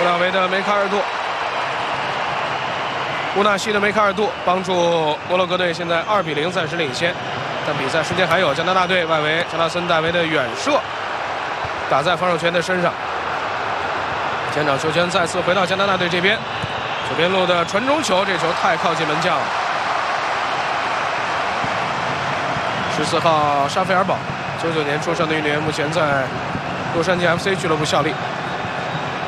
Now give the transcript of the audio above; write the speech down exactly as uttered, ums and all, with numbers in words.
布拉维的梅卡尔杜，乌纳西的梅卡尔杜帮助摩洛哥队现在二比零暂时领先。但比赛时间还有，加拿大队外围查拉森戴维的远射打在防守权的身上。前场球权再次回到加拿大队这边，左边路的传中球，这球太靠近门将了。十四号沙菲尔堡，九九年出生的运动员，目前在洛杉矶 F C 俱乐部效力。